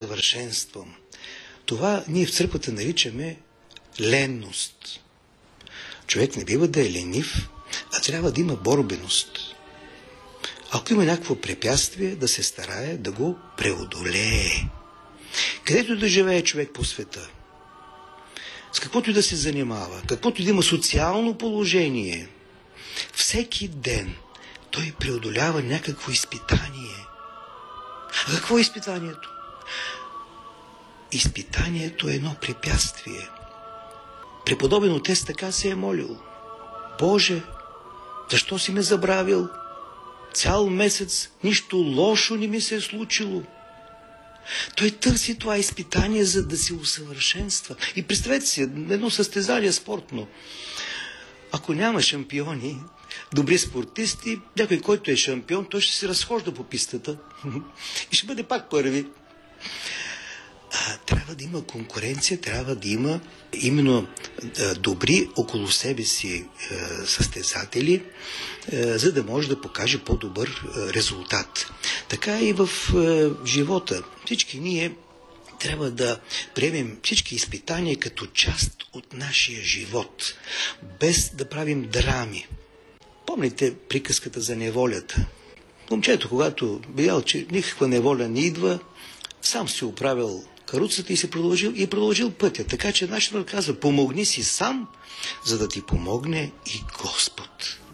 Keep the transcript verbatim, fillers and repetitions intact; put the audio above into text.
усъвършенствам. Това ние в църквата наричаме ленност. Човек не бива да е ленив, а трябва да има борбеност. Ако има някакво препятствие, да се старае да го преодолее. Където да живее човек по света, с каквото и да се занимава, каквото и да има социално положение, всеки ден той преодолява някакво изпитание. А какво е изпитанието? Изпитанието е едно препятствие. Преподобен отец така се е молил: Боже, защо си ме забравил? Цял месец нищо лошо не ми се е случило. Той търси това изпитание, за да се усъвършенства. И представете си, едно състезание спортно. Ако няма шампиони, добри спортисти, някой, който е шампион, той ще се разхожда по пистата и ще бъде пак първи. А, трябва да има конкуренция, трябва да има именно а, добри около себе си а, състезатели, а, за да може да покаже по-добър а, резултат. Така и в а, живота. Всички ние трябва да приемем всички изпитания като част от нашия живот, без да правим драми. Помните приказката за неволята? Момчето, когато видял, че никаква неволя не идва, сам си оправил каруцата и се продължил, и продължил пътя. Така че нашият казва: помогни си сам, за да ти помогне и Господ.